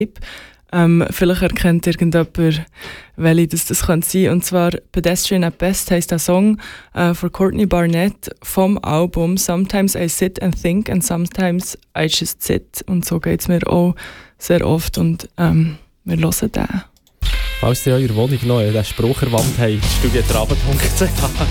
Vielleicht erkennt irgendjemand, welche das könnte sein. Und zwar «Pedestrian at Best» heisst der Song von Courtney Barnett vom Album «Sometimes I sit and think and sometimes I just sit». Und so geht es mir auch sehr oft und wir hören den. Falls ihr in eurer Wohnung noch einen Spruch erwandt habt, studio.trabant.ch